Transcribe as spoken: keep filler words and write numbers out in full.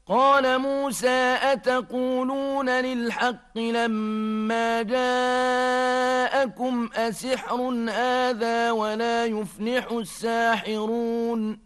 قال موسى أتقولون للحق لما جاءكم أسحر هذا ولا يفلح الساحرون